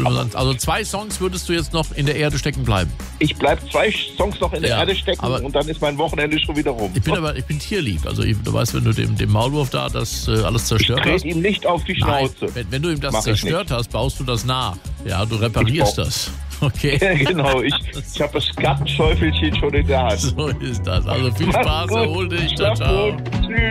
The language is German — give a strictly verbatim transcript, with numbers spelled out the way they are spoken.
man sagen. Also zwei Songs würdest du jetzt noch in der Erde stecken bleiben. Ich bleib zwei Songs noch in der Ja, Erde stecken aber- und dann ist mein Wochenende schon wieder rum. Ich bin aber, ich bin tierlieb. Also ich, du weißt, wenn du dem, dem Maulwurf da das äh, alles Ich zerstört hast. trete ihm nicht auf die Nein, Schnauze. wenn, wenn du ihm das Mach ich zerstört hast, baust du das nach. Ja, du reparierst Ich das. Okay. Ja, genau, ich, ich habe das Skattenschäufelchen schon in der Hand. So ist das. Also viel Mach's Spaß, gut. erhol dich. Ciao, Schlaf ciao. gut. Tschüss.